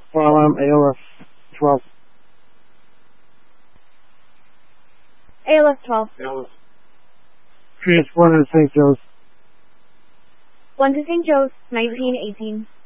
Farnham, ALS 12. ALS 12. Transported to St. Joe's. 1 to St. Joe's, 1918.